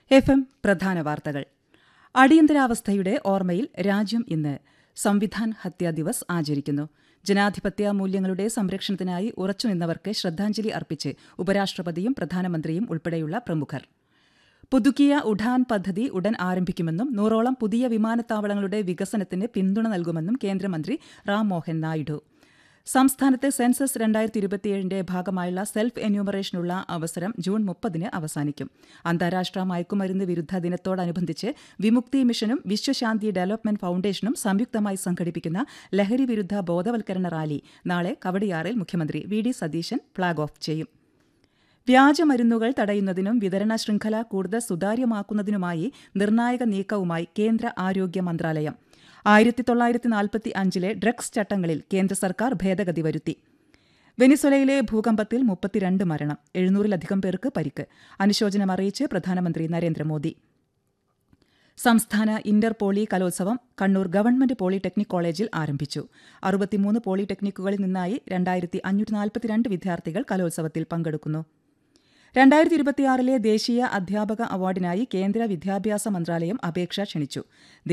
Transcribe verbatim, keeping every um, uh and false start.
F M പ്രധാന വാർത്തകൾ. അടിയന്തരാവസ്ഥയുടെ ഓർമ്മയിൽ രാജ്യം ഇന്ന് സംവിധാൻ ഹത്യാ ദിവസ് ആചരിക്കുന്നു. ജനാധിപത്യ മൂല്യങ്ങളുടെ സംരക്ഷണത്തിനായി ഉറച്ചുനിന്നവർക്ക് ശ്രദ്ധാഞ്ജലി അർപ്പിച്ച് ഉപരാഷ്ട്രപതിയും പ്രധാനമന്ത്രിയും ഉൾപ്പെടെയുള്ള പ്രമുഖർ. പുതുക്കിയ ഉഡാൻ പദ്ധതി ഉടൻ ആരംഭിക്കുമെന്നും നൂറോളം പുതിയ വിമാനത്താവളങ്ങളുടെ വികസനത്തിന് പിന്തുണ നൽകുമെന്നും കേന്ദ്രമന്ത്രി റാം മോഹൻ നായിഡു. സംസ്ഥാനത്ത് സെൻസസ് രണ്ടായിരത്തി ഇരുപത്തിയേഴിന്റെ ഭാഗമായുള്ള സെൽഫ് എന്യൂമറേഷനുള്ള അവസരം ജൂൺ മുപ്പതിന് അവസാനിക്കും. അന്താരാഷ്ട്ര മയക്കുമരുന്ന് വിരുദ്ധ ദിനത്തോടനുബന്ധിച്ച് വിമുക്തി മിഷനും വിശ്വശാന്തി ഡെവലപ്മെന്റ് ഫൌണ്ടേഷനും സംയുക്തമായി സംഘടിപ്പിക്കുന്ന ലഹരി വിരുദ്ധ ബോധവൽക്കരണ റാലി നാളെ കവടിയാറിൽ മുഖ്യമന്ത്രി V D Satheesan flag off ചെയ്യും. വ്യാജമരുന്നുകൾ തടയുന്നതിനും വിതരണ ശൃംഖല കൂടുതൽ സുതാര്യമാക്കുന്നതിനുമായി നിർണായക നീക്കവുമായി കേന്ദ്ര ആരോഗ്യ മന്ത്രാലയം. ആയിരത്തി തൊള്ളായിരത്തി നാൽപ്പത്തി അഞ്ചിലെ ഡ്രഗ്സ് ചട്ടങ്ങളിൽ കേന്ദ്ര സർക്കാർ ഭേദഗതി വരുത്തി. വെനിസ്വലയിലെ ഭൂകമ്പത്തിൽ മുപ്പത്തിരണ്ട് മരണം, എഴുന്നൂറിലധികം പേർക്ക് പരിക്ക്. അനുശോചനം അറിയിച്ച് പ്രധാനമന്ത്രി നരേന്ദ്രമോദി. സംസ്ഥാന ഇന്റർ പോളി കലോത്സവം കണ്ണൂർ ഗവൺമെന്റ് പോളിടെക്നിക് കോളേജിൽ ആരംഭിച്ചു. അറുപത്തിമൂന്ന് പോളിടെക്നിക്കുകളിൽ നിന്നായി രണ്ടായിരത്തി അഞ്ഞൂറ്റി നാൽപ്പത്തിരണ്ട് വിദ്യാർത്ഥികൾ കലോത്സവത്തിൽ പങ്കെടുക്കുന്നു. രണ്ടായിരത്തി ഇരുപത്തിയാറിലെ ദേശീയ അധ്യാപക അവാർഡിനായി കേന്ദ്ര വിദ്യാഭ്യാസ മന്ത്രാലയം അപേക്ഷ ക്ഷണിച്ചു.